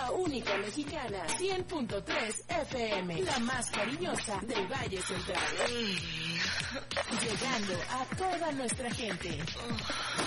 La única mexicana, 100.3 FM, la más cariñosa del Valle Central. Llegando a toda nuestra gente.